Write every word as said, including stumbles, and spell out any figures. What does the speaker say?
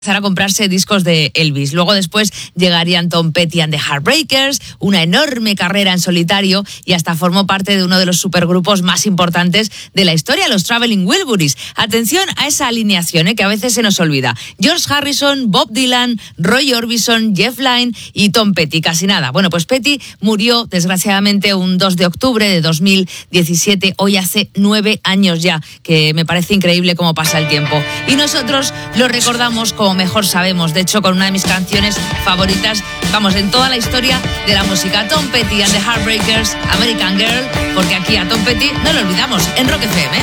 a comprarse discos de Elvis. Luego después llegarían Tom Petty and the Heartbreakers, una enorme carrera en solitario y hasta formó parte de uno de los supergrupos más importantes de la historia, los Traveling Wilburys. Atención a esa alineación, ¿eh? que a veces se nos olvida. George Harrison, Bob Dylan, Roy Orbison, Jeff Lynne y Tom Petty. Casi nada. Bueno, pues Petty murió desgraciadamente un dos de octubre de dos mil diecisiete, hoy hace nueve años ya, que me parece increíble cómo pasa el tiempo. Y nosotros lo recordamos como mejor sabemos, de hecho con una de mis canciones favoritas, vamos, en toda la historia de la música, Tom Petty and the Heartbreakers, American Girl, porque aquí a Tom Petty no lo olvidamos en Rock F M.